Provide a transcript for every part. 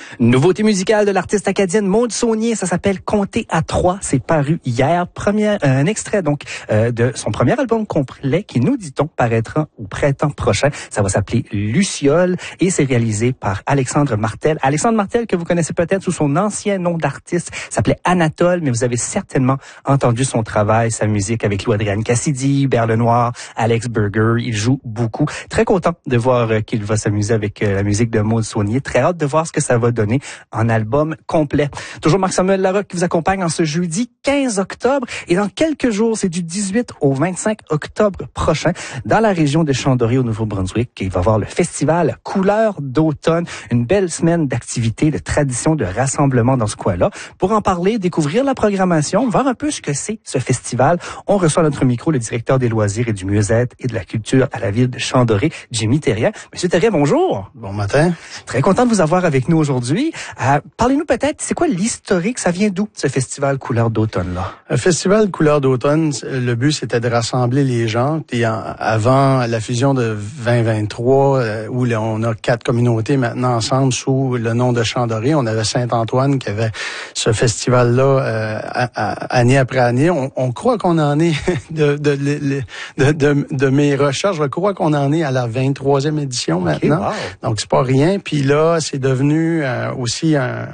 Nouveauté musicale de l'artiste acadienne Maude Saunier, ça s'appelle Compter à 3. C'est paru hier. Un extrait donc de son premier album complet qui, nous dit-on, paraîtra au printemps prochain. Ça va s'appeler Luciole et c'est réalisé par Alexandre Martel. Alexandre Martel que vous connaissez peut-être sous son ancien nom d'artiste, s'appelait Anatole, mais vous avez certainement entendu son travail, sa musique avec Lou-Adrienne Cassidy, Hubert Lenoir, Alex Burger. Il joue beaucoup. Très content de voir qu'il va s'amuser avec la musique de Maude Saunier. Très hâte de voir ce que ça va donner en album complet. Toujours Marc-Samuel Larocque qui vous accompagne en ce jeudi 15 octobre. Et dans quelques jours, c'est du 18 au 25 octobre prochain, dans la région de Chambéry au Nouveau-Brunswick. Il va y avoir le festival Couleurs d'automne. Une belle semaine d'activités, de traditions, de rassemblements dans ce coin-là. Pour en parler, découvrir la programmation, voir un peu ce que c'est ce festival, on reçoit à notre micro le directeur des loisirs et du mieux-être et de la culture à la ville de Chambéry, Jimmy Thérien. Monsieur Thérien, bonjour. Bon matin. Très content de vous avoir avec nous aujourd'hui. Parlez-nous peut-être, c'est quoi l'historique, ça vient d'où ce festival Couleurs d'automne-là? Le festival Couleurs d'automne, le but c'était de rassembler les gens. Et avant la fusion de 2023, où on a 4 communautés maintenant ensemble sous le nom de Chambéry, on avait Saint-Antoine qui avait ce festival-là année après année. On croit qu'on en est, de mes recherches, je crois qu'on en est à la 23e édition maintenant. Wow. Donc c'est pas rien. Puis là, c'est devenu aussi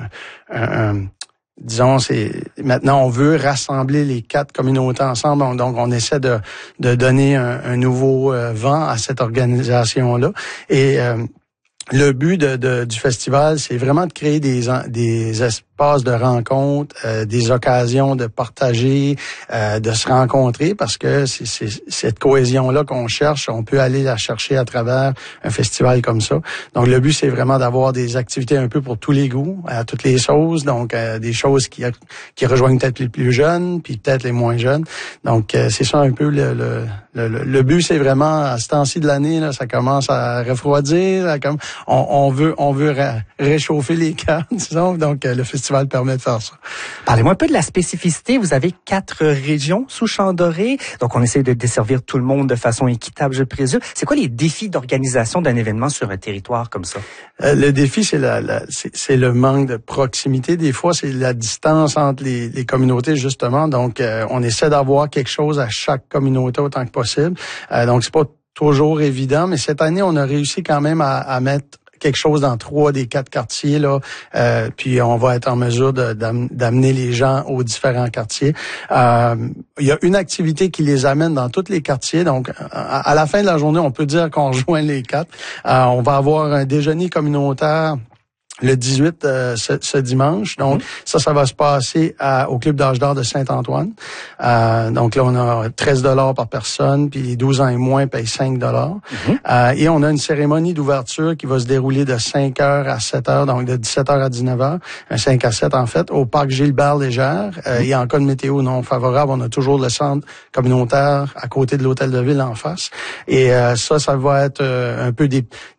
disons, maintenant on veut rassembler les 4 communautés ensemble, donc on essaie de donner un nouveau vent à cette organisation-là. Et le but du festival, c'est vraiment de créer des espaces de rencontre, des occasions de partager, de se rencontrer, parce que c'est cette cohésion-là qu'on cherche. On peut aller la chercher à travers un festival comme ça. Donc, le but, c'est vraiment d'avoir des activités un peu pour tous les goûts, à toutes les sauces. Donc, des choses qui rejoignent peut-être les plus jeunes, puis peut-être les moins jeunes. Donc, c'est ça un peu le but, c'est vraiment, à ce temps-ci de l'année, là, ça commence à refroidir. Là, comme on veut réchauffer les cartes, disons. Donc, le festival permet de faire ça. Parlez-moi un peu de la spécificité. Vous avez 4 régions sous Chambéry. Donc, on essaie de desservir tout le monde de façon équitable, je présume. C'est quoi les défis d'organisation d'un événement sur un territoire comme ça? Le défi, c'est c'est le manque de proximité. Des fois, c'est la distance entre les communautés, justement. Donc, on essaie d'avoir quelque chose à chaque communauté autant que possible. Donc, c'est pas toujours évident, mais cette année, on a réussi quand même à mettre quelque chose dans 3 des 4 quartiers, là, puis on va être en mesure d'amener les gens aux différents quartiers. Il y a une activité qui les amène dans tous les quartiers, donc à la fin de la journée, on peut dire qu'on rejoint les 4. On va avoir un déjeuner communautaire le 18, ce dimanche. Donc, ça va se passer au Club d'âge d'or de Saint-Antoine. Donc là, on a 13 $ par personne, puis les 12 ans et moins payent 5 $. Et on a une cérémonie d'ouverture qui va se dérouler de 5h à 7h, donc de 17h à 19h, 5 à 7 en fait, au parc Gilbert-Légère. Et en cas de météo non favorable, on a toujours le centre communautaire à côté de l'hôtel de ville en face. Et ça va être un peu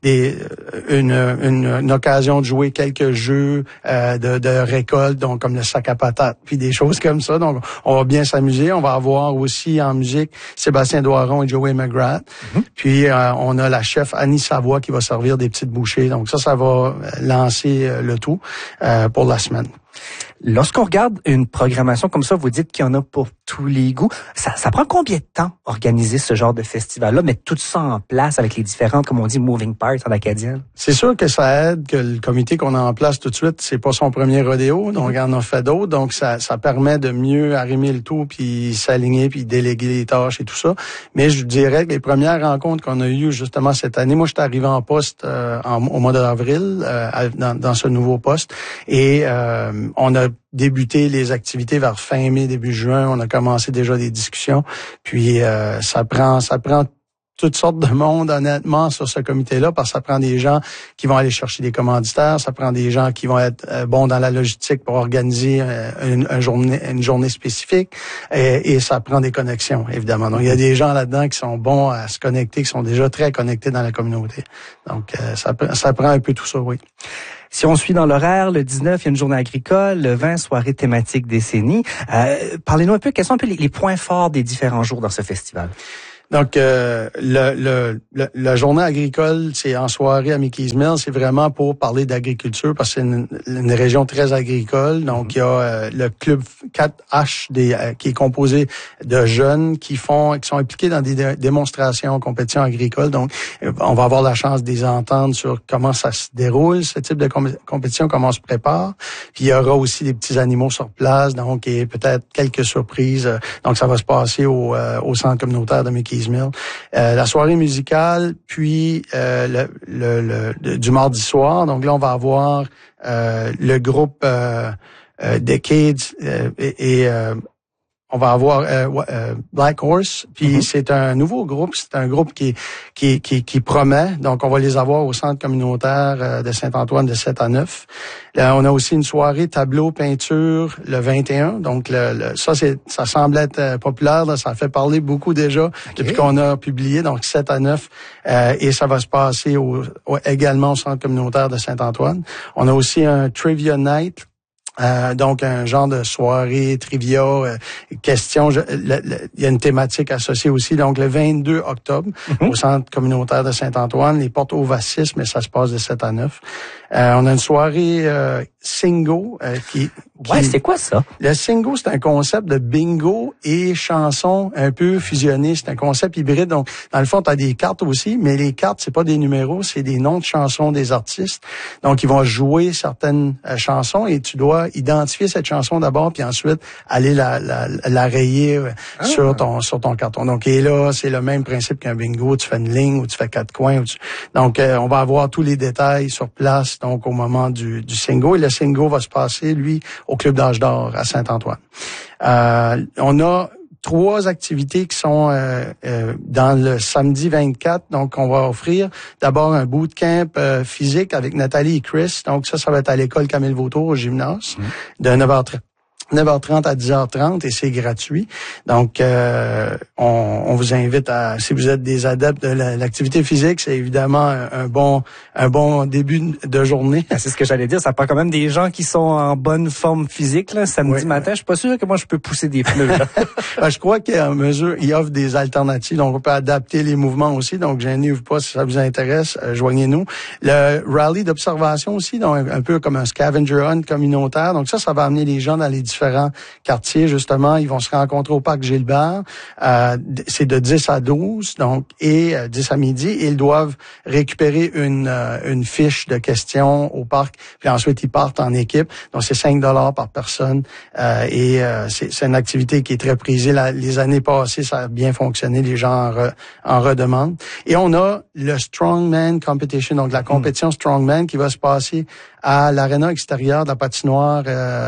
une occasion de jouer quelques jeux de récolte, donc comme le sac à patates, puis des choses comme ça. Donc, on va bien s'amuser. On va avoir aussi en musique Sébastien Doiron et Joey McGrath. Puis, on a la chef Annie Savoie qui va servir des petites bouchées. Donc, ça va lancer le tout pour la semaine. Lorsqu'on regarde une programmation comme ça, vous dites qu'il y en a pour tous les goûts. Ça prend combien de temps organiser ce genre de festival-là, mettre tout ça en place avec les différentes, comme on dit, moving parts en acadien? C'est sûr que ça aide que le comité qu'on a en place tout de suite, c'est pas son premier rodéo, donc il en a fait d'autres, donc ça permet de mieux arrimer le tout, puis s'aligner, puis déléguer les tâches et tout ça. Mais je dirais que les premières rencontres qu'on a eues justement cette année, moi je suis arrivé en poste au mois d'avril dans ce nouveau poste, et on a débuté les activités vers fin mai, début juin. On a commencé déjà des discussions. Puis ça prend toutes sortes de monde, honnêtement, sur ce comité-là, parce que ça prend des gens qui vont aller chercher des commanditaires, ça prend des gens qui vont être bons dans la logistique pour organiser une journée spécifique, et ça prend des connexions, évidemment. Donc, il y a des gens là-dedans qui sont bons à se connecter, qui sont déjà très connectés dans la communauté. Donc, ça prend un peu tout ça, oui. Si on suit dans l'horaire, le 19, il y a une journée agricole, le 20, soirée thématique décennie. Parlez-nous un peu, quels sont un peu les points forts des différents jours dans ce festival? Donc, la journée agricole, c'est en soirée à Mickey's Mill, c'est vraiment pour parler d'agriculture parce que c'est une région très agricole. Donc, il y a le club 4H qui est composé de jeunes qui sont impliqués dans des démonstrations, compétitions agricoles. Donc, on va avoir la chance de les entendre sur comment ça se déroule, ce type de compétition, comment on se prépare. Puis, il y aura aussi des petits animaux sur place, donc, et peut-être quelques surprises. Donc, ça va se passer au centre communautaire de Mickey's Mill. La soirée musicale, puis du mardi soir. Donc là, on va avoir le groupe Decades et on va avoir Black Horse, puis c'est un nouveau groupe, c'est un groupe qui promet. Donc on va les avoir au centre communautaire de Saint-Antoine de 7 à 9. Là, on a aussi une soirée tableau peinture le 21. Donc ça semble être populaire, là, ça fait parler beaucoup déjà depuis qu'on a publié, donc 7 à 9 et ça va se passer également au centre communautaire de Saint-Antoine. On a aussi un Trivia Night. Donc un genre de soirée trivia, questions. Il y a une thématique associée aussi. Donc le 22 octobre au centre communautaire de Saint-Antoine, les portes ouvrent à 6, mais ça se passe de 7 à 9. On a une soirée Singo qui c'est quoi ça? Le Singo, c'est un concept de bingo et chansons un peu fusionnées. C'est un concept hybride. Donc, dans le fond, tu as des cartes aussi, mais les cartes, c'est pas des numéros, c'est des noms de chansons des artistes. Donc, ils vont jouer certaines chansons et tu dois identifier cette chanson d'abord, puis ensuite aller la rayer sur ton carton. Donc, et là, c'est le même principe qu'un bingo. Tu fais une ligne ou tu fais 4 coins. Donc, on va avoir tous les détails sur place, donc au moment du Singo. Et le Singo va se passer, lui, au Club d'Âge d'Or à Saint-Antoine. On a 3 activités qui sont dans le samedi 24. Donc, on va offrir d'abord un bootcamp physique avec Nathalie et Chris. Donc, ça va être à l'école Camille Vautour au gymnase de 9h30 à 10h30 et c'est gratuit. Donc, on vous invite à, si vous êtes des adeptes de l'activité physique, c'est évidemment un bon début de journée. C'est ce que j'allais dire. Ça prend quand même des gens qui sont en bonne forme physique. Là, samedi matin, je suis pas sûr que moi je peux pousser des pneus. Là. Je crois qu'en mesure, il offre des alternatives. Donc, on peut adapter les mouvements aussi. Donc, gênez-vous pas si ça vous intéresse, joignez-nous. Le rallye d'observation aussi, donc un peu comme un scavenger hunt communautaire. Donc, ça va amener les gens dans les différents quartiers, justement. Ils vont se rencontrer au parc Gilbert. C'est de 10 à 12, donc, et 10 à midi. Et ils doivent récupérer une fiche de questions au parc. Puis ensuite, ils partent en équipe. Donc, c'est 5 $ par personne. C'est une activité qui est très prisée. Les années passées, ça a bien fonctionné. Les gens en redemandent. Et on a le Strongman Competition, donc la compétition Strongman qui va se passer à l'aréna extérieure de la patinoire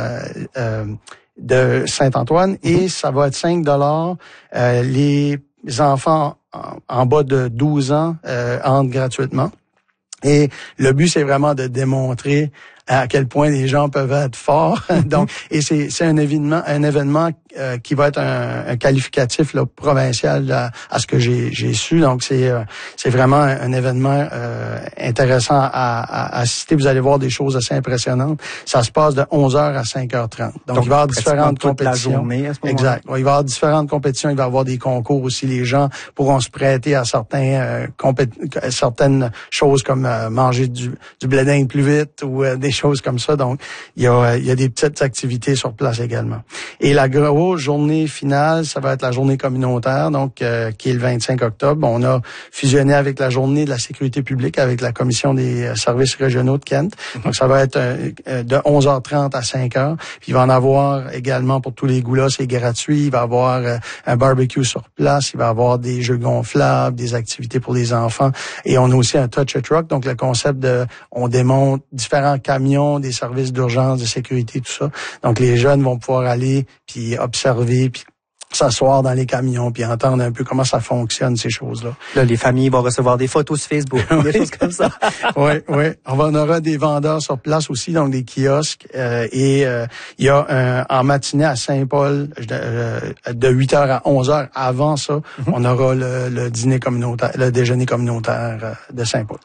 de Saint-Antoine et ça va être 5 $. Les enfants en bas de 12 ans entrent gratuitement. Et le but, c'est vraiment de démontrer à quel point les gens peuvent être forts. Donc, et c'est un événement qui va être un qualificatif là, provincial à ce que j'ai su. Donc, c'est vraiment un événement intéressant à assister. Vous allez voir des choses assez impressionnantes. Ça se passe de 11h à 5h30. Donc il va y avoir différentes compétitions. La journée à ce moment-là. Exact. Il va y avoir différentes compétitions. Il va y avoir des concours aussi. Les gens pourront se prêter à certaines choses comme manger du blé d'Inde plus vite ou des choses comme ça. Donc, il y a des petites activités sur place également. Et la grosse journée finale, ça va être la journée communautaire, donc qui est le 25 octobre. On a fusionné avec la journée de la sécurité publique avec la commission des services régionaux de Kent. Donc, ça va être de 11h30 à 5h. Puis, il va en avoir également pour tous les goûts là, c'est gratuit. Il va y avoir un barbecue sur place. Il va y avoir des jeux gonflables, des activités pour les enfants. Et on a aussi un touch a truck, donc le concept on démonte différents camions, des services d'urgence, de sécurité, tout ça. Donc, les jeunes vont pouvoir aller puis observer, puis s'asseoir dans les camions, puis entendre un peu comment ça fonctionne, ces choses-là. Là, les familles vont recevoir des photos sur Facebook, des choses comme ça. Oui. On aura des vendeurs sur place aussi, donc des kiosques. Et il y a en matinée à Saint-Paul, de 8h à 11h. Avant ça, on aura le dîner communautaire, le déjeuner communautaire de Saint-Paul.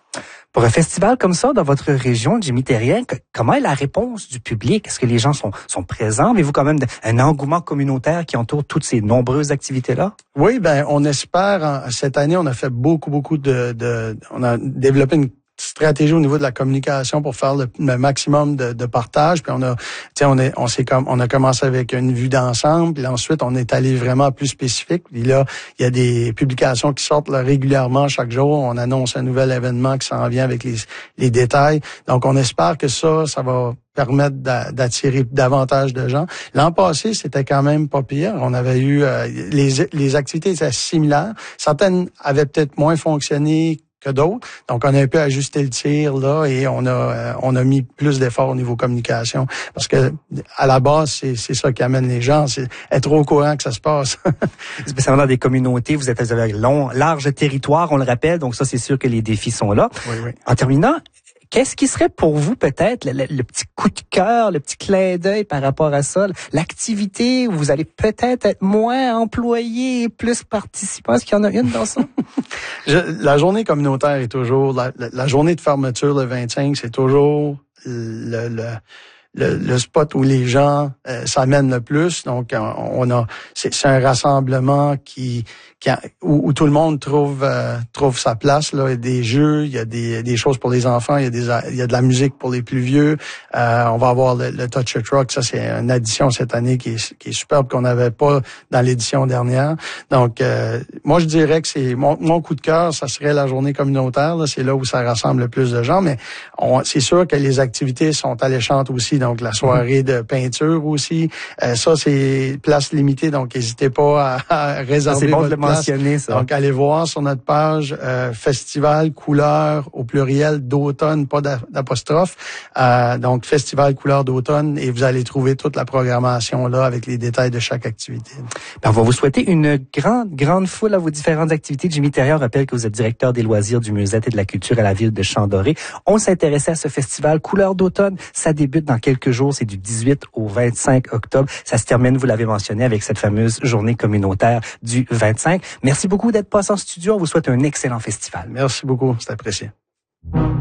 Pour un festival comme ça, dans votre région, Jimmy Thérien, comment est la réponse du public? Est-ce que les gens sont présents? Avez-vous quand même un engouement communautaire qui entoure toutes ces nombreuses activités-là? Oui, ben on espère. Cette année, on a fait beaucoup on a développé une stratégie au niveau de la communication pour faire le maximum de partage. Puis on a commencé avec une vue d'ensemble, puis ensuite on est allé vraiment plus spécifique. Puis là, il y a des publications qui sortent là, régulièrement chaque jour. On annonce un nouvel événement qui s'en vient avec les détails. Donc on espère que ça va permettre d'attirer davantage de gens. L'an passé, c'était quand même pas pire. On avait eu les activités étaient similaires. Certaines avaient peut-être moins fonctionné que d'autres. Donc, on a un peu ajusté le tir là et on a mis plus d'efforts au niveau communication parce que à la base, c'est ça qui amène les gens, c'est être au courant que ça se passe. Spécialement dans des communautés, vous êtes avec large territoire, on le rappelle, donc ça, c'est sûr que les défis sont là. Oui. En terminant, qu'est-ce qui serait pour vous peut-être le petit coup de cœur, le petit clin d'œil par rapport à ça, l'activité où vous allez peut-être être moins employé et plus participant? Est-ce qu'il y en a une dans ça? La journée communautaire est toujours, la journée de fermeture le 25, c'est toujours le spot où les gens s'amènent le plus. Donc, c'est un rassemblement où tout le monde trouve sa place. Là, il y a des jeux, il y a des choses pour les enfants, il y a de la musique pour les plus vieux. On va avoir le Touch a Truck. Ça, c'est une addition cette année qui est superbe qu'on n'avait pas dans l'édition dernière. Donc, moi, je dirais que c'est mon coup de cœur, ça serait la journée communautaire. Là, c'est là où ça rassemble le plus de gens. Mais c'est sûr que les activités sont alléchantes aussi. Donc, la soirée de peinture aussi. Ça, c'est place limitée. Donc, n'hésitez pas à réserver votre place. Mentionner ça. Donc, allez voir sur notre page Festival Couleur au pluriel d'automne, pas d'apostrophe. Donc, Festival Couleur d'automne et vous allez trouver toute la programmation là avec les détails de chaque activité. On va vous souhaiter une grande foule à vos différentes activités. Jimmy Thérien rappelle que vous êtes directeur des loisirs du Musette et de la culture à la ville de Champ-Doré. On s'intéressait à ce festival Couleur d'automne. Ça débute dans quelques jours. C'est du 18 au 25 octobre. Ça se termine, vous l'avez mentionné, avec cette fameuse journée communautaire du 25. Merci beaucoup d'être passé en studio. On vous souhaite un excellent festival. Merci beaucoup. C'est apprécié.